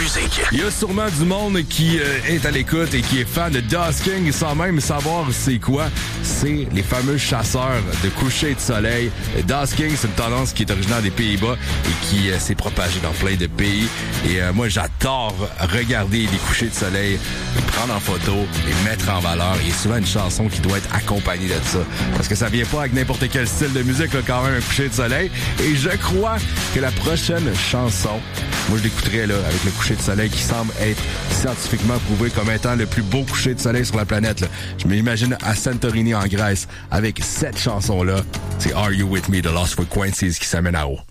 musique. Il y a sûrement du monde qui est à l'écoute et qui est fan de Dusking sans même savoir c'est quoi. C'est les fameux chasseurs de coucher de soleil. Dusking, c'est une tendance qui est originaire des Pays-Bas et qui s'est propagée dans plein de pays. Et moi, j'adore regarder les couchers de soleil, les prendre en photo, les mettre en valeur. Il y a souvent une chanson qui doit être accompagnée de ça. Parce que ça vient pas avec n'importe quel style de musique, là, quand même, un coucher de soleil. Et je crois que la prochaine chanson, moi, je l'écouterai là, avec le coucher de soleil qui semble être scientifiquement prouvé comme étant le plus beau coucher de soleil sur la planète. Là. Je m'imagine à Santorini, en Grèce, avec cette chanson-là. C'est Are You With Me de Lost Frequencies qui s'amène à haut.